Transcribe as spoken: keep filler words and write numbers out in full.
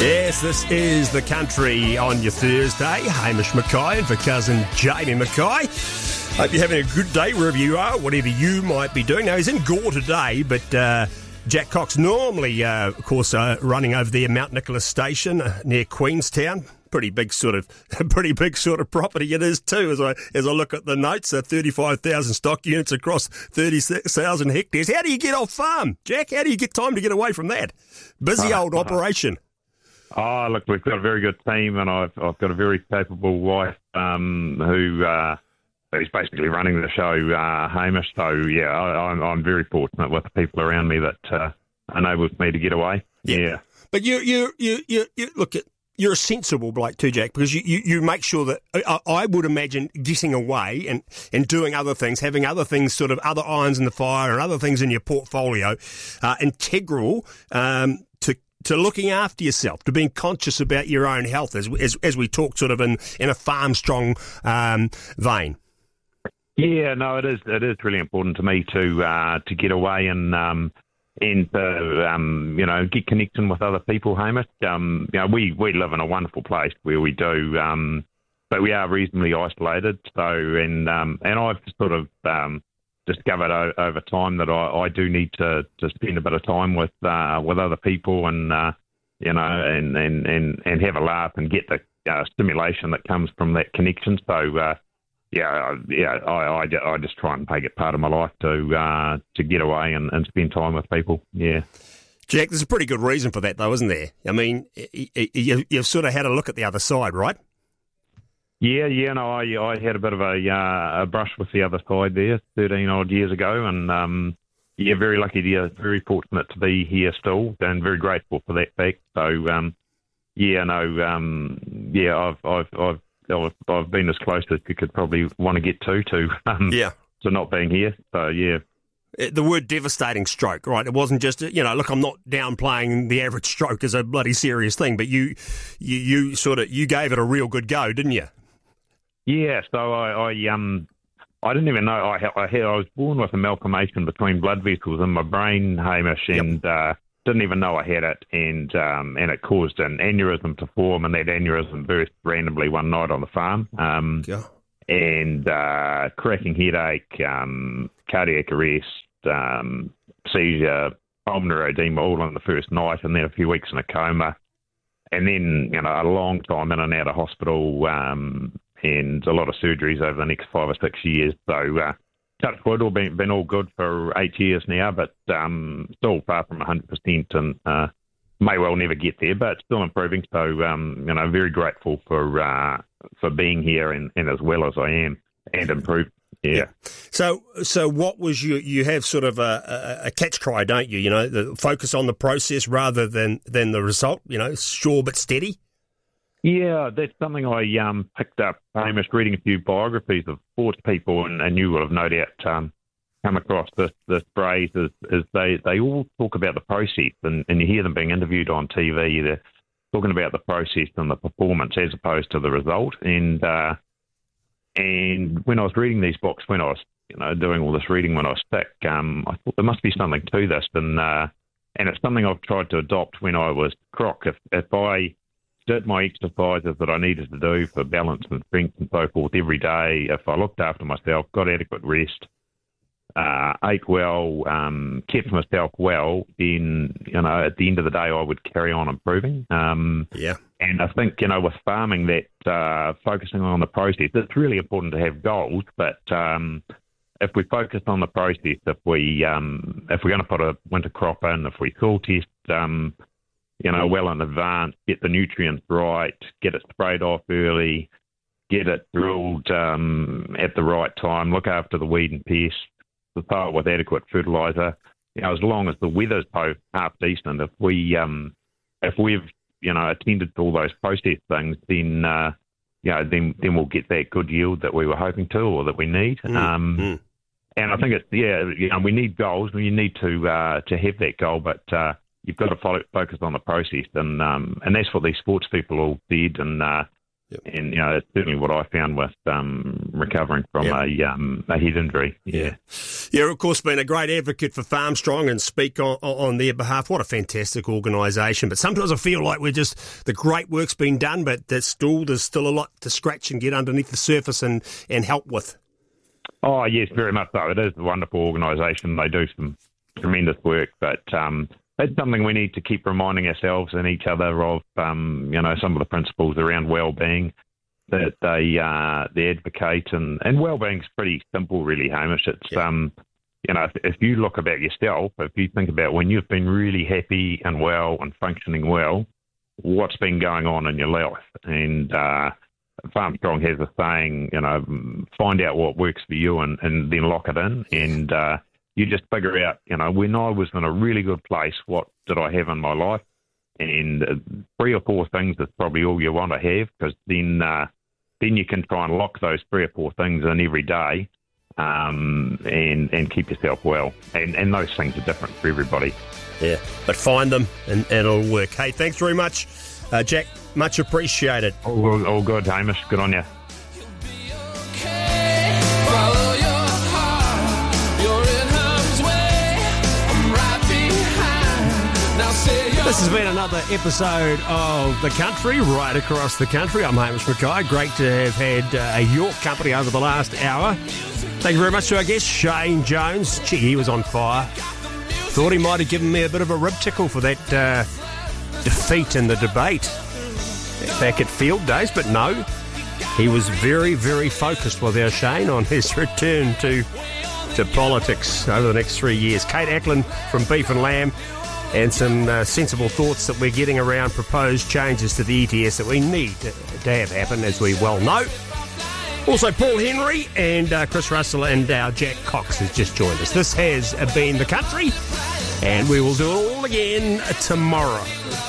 Yes, this is The Country on your Thursday. Hamish Mackay and for cousin Jamie Mackay. Hope you're having a good day wherever you are, whatever you might be doing. Now, he's in Gore today, but uh, Jack Cox normally, uh, of course, uh, running over there, Mount Nicholas Station uh, near Queenstown. Pretty big sort of, pretty big sort of property it is too. As I as I look at the notes, uh, thirty-five thousand stock units across thirty-six thousand hectares. How do you get off farm, Jack? How do you get time to get away from that busy old operation? Oh, look, we've got a very good team, and I've I've got a very capable wife um, who uh, who's basically running the show, uh, Hamish. So yeah, I, I'm I'm very fortunate with the people around me that uh, enable me to get away. Yeah, yeah. But you you you you, you look at. You're a sensible bloke too, Jack, because you, you, you make sure that, I, I would imagine, getting away and, and doing other things, having other things, sort of other irons in the fire and other things in your portfolio, uh, integral um, to to looking after yourself, to being conscious about your own health, as as, as we talk sort of in, in a farm-strong um, vein. Yeah, no, it is it is really important to me to uh, to get away and... Um, and to, um, you know, get connection with other people, Hamish. Um, you know, we, we live in a wonderful place where we do, um, but we are reasonably isolated. So, and um, and I've sort of um, discovered o- over time that I, I do need to, to spend a bit of time with uh, with other people and, uh, you know, and, and, and, and have a laugh and get the uh, stimulation that comes from that connection. So, uh, Yeah, yeah. I, I, I just try and make it part of my life to uh, to get away and, and spend time with people. Yeah, Jack, there's a pretty good reason for that, though, isn't there? I mean, you, you've sort of had a look at the other side, right? Yeah, yeah. No, I I had a bit of a uh, a brush with the other side there, thirteen odd years ago, and um, yeah, very lucky to, very fortunate to be here still, and very grateful for that fact. So, um, yeah, no, um, yeah, I've I've I've. I've been as close as you could probably want to get to, to, um, yeah. to not being here. So, yeah. The word devastating stroke, right? It wasn't just, you know, look, I'm not downplaying the average stroke as a bloody serious thing, but you you, you sort of, you gave it a real good go, didn't you? Yeah, so I, I um I didn't even know, I, I, had, I was born with a malformation between blood vessels in my brain, Hamish, and yep. uh, didn't even know I had it, and um, and it caused an aneurysm to form, and that aneurysm burst randomly one night on the farm. Um, yeah. And uh, cracking headache, um, cardiac arrest, um, seizure, pulmonary edema all in the first night, and then a few weeks in a coma. And then, you know, a long time in and out of hospital, um, and a lot of surgeries over the next five or six years. So, uh, touch wood, all been, been all good for eight years now, but um, still far from one hundred percent, and uh, may well never get there, but still improving. So, um, you know, very grateful for uh, for being here and, and as well as I am, and improved. Yeah. yeah. So, so what was you? You have sort of a, a, a catch cry, don't you? You know, the focus on the process rather than than the result. You know, sure but steady. Yeah, that's something I um, picked up, Hamish, reading a few biographies of sports people, and, and you will have no doubt um, come across this, this phrase, is, is they, they all talk about the process, and, and you hear them being interviewed on T V, they're talking about the process and the performance as opposed to the result. And uh, and when I was reading these books, when I was you know doing all this reading when I was sick, um, I thought there must be something to this, and uh, and it's something I've tried to adopt when I was croc. If, if I did my exercises that I needed to do for balance and strength and so forth every day, if I looked after myself, got adequate rest, uh, ate well, um, kept myself well, then, you know, at the end of the day, I would carry on improving. Um, yeah. And I think, you know, with farming, that uh, focusing on the process, it's really important to have goals, but um, if we focus on the process, if, we, um, if we're going to put a winter crop in, if we soil test, um, you know, well in advance, get the nutrients right, get it sprayed off early, get it drilled um, at the right time, look after the weed and pest, supply it with adequate fertiliser. You know, as long as the weather's half decent, if we, um, if we've, you know, attended to all those process things, then, uh, you know, then then we'll get that good yield that we were hoping to, or that we need. Mm, um, mm. And I think it's yeah, you know, we need goals. We need to uh, to have that goal, but uh, you've got to follow, focus on the process, and um, and that's what these sports people all did, and uh, Yep. And, you know, that's certainly what I found with um, recovering from yep. a, um, a head injury. Yeah. Yeah, of course, been a great advocate for Farmstrong and speak on, on their behalf. What a fantastic organisation. But sometimes I feel like we're just, the great work's been done, but there's still, there's still a lot to scratch and get underneath the surface and, and help with. Oh, yes, very much so. It is a wonderful organisation. They do some tremendous work, but um, it's something we need to keep reminding ourselves and each other of, um, you know, some of the principles around well-being that they uh, they advocate. And, and well-being's pretty simple, really, Hamish. It's, yeah. um, you know, if, if you look about yourself, if you think about when you've been really happy and well and functioning well, what's been going on in your life? And uh, Farmstrong has a saying, you know, find out what works for you and, and then lock it in. And uh, you just figure out, you know, when I was in a really good place, what did I have in my life? And uh, three or four things is probably all you want to have, because then uh, then you can try and lock those three or four things in every day um, and and keep yourself well. And, and those things are different for everybody. Yeah, but find them and, and it'll work. Hey, thanks very much, uh, Jack. Much appreciated. All, all good, Hamish. Good on you. This has been another episode of The Country, right across the country. I'm Hamish Mackay. Great to have had uh, your company over the last hour. Thank you very much to our guest, Shane Jones. Gee, he was on fire. Thought he might have given me a bit of a rib tickle for that uh, defeat in the debate back at Field Days, but no. He was very, very focused with our Shane on his return to, to politics over the next three years. Kate Ackland from Beef and Lamb. And some uh, sensible thoughts that we're getting around proposed changes to the E T S that we need to, to have happen, as we well know. Also, Paul Henry and uh, Chris Russell and our Jack Cox has just joined us. This has been The Country, and we will do it all again tomorrow.